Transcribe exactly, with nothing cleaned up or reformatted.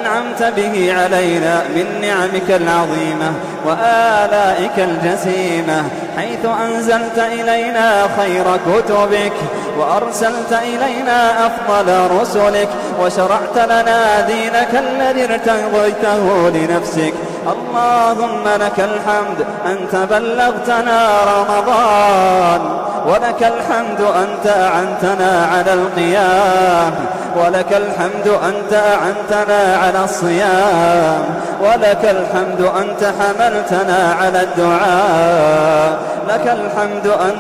أنعمت به علينا من نعمك العظيمة وآلائك الجسيمة، حيث أنزلت إلينا خير كتبك وأرسلت إلينا أفضل رسلك وشرعت لنا دينك الذي ارتضيته لنفسك. اللهم لك الحمد أنت بلغتنا رمضان، ولك الحمد أنت أعنتنا على القيام، ولك الحمد أنت أعنتنا على الصيام، ولك الحمد أنت حملتنا على الدعاء، لك الحمد أنت